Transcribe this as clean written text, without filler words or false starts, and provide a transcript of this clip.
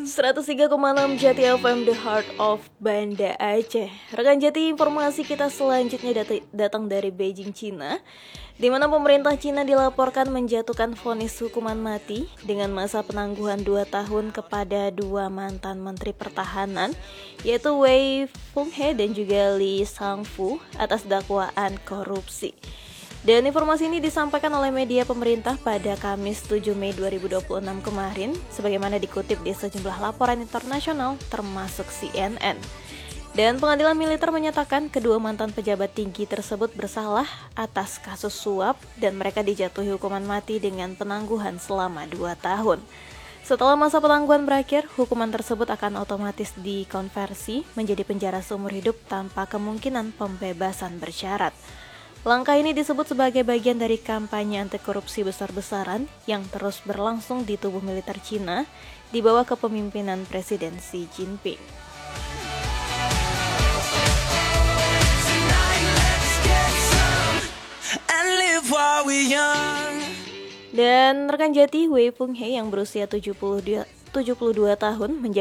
103,6 Jati FM, The Heart of Banda Aceh. Rekan Jati, informasi kita selanjutnya datang dari Beijing, Cina, di mana pemerintah Cina dilaporkan menjatuhkan vonis hukuman mati dengan masa penangguhan 2 tahun kepada 2 mantan Menteri Pertahanan, yaitu Wei Fenghe dan juga Li Shangfu atas dakwaan korupsi. Dan informasi ini disampaikan oleh media pemerintah pada Kamis 7 Mei 2026 kemarin, sebagaimana dikutip di sejumlah laporan internasional termasuk CNN. Dan pengadilan militer menyatakan kedua mantan pejabat tinggi tersebut bersalah atas kasus suap dan mereka dijatuhi hukuman mati dengan penangguhan selama 2 tahun. Setelah masa penangguhan berakhir, hukuman tersebut akan otomatis dikonversi menjadi penjara seumur hidup tanpa kemungkinan pembebasan bersyarat. Langkah ini disebut sebagai bagian dari kampanye anti korupsi besar-besaran yang terus berlangsung di tubuh militer Cina di bawah kepemimpinan Presiden Xi Jinping. Dan rekan Jati, Wei Fenghe yang berusia 72 tahun